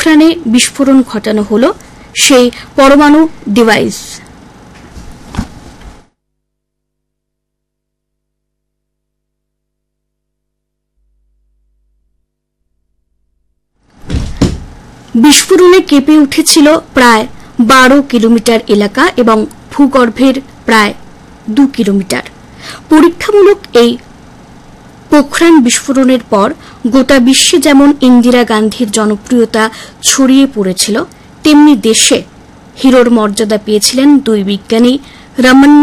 পোখরানে বিস্ফোরণ ঘটানো হল সেই পরমাণু ডিভাইস। বিস্ফোরণে কেঁপে উঠেছিল প্রায় 12 কিলোমিটার এলাকা এবং ভূগর্ভের প্রায় 2 কিলোমিটার। পরীক্ষামূলক এই পোখরান বিস্ফোরণের পর গোটা বিশ্বে যেমন ইন্দিরা গান্ধীর জনপ্রিয়তা ছড়িয়ে পড়েছিল, তেমনি দেশে হিরোর মর্যাদা পেয়েছিলেন দুই বিজ্ঞানী, রামান্না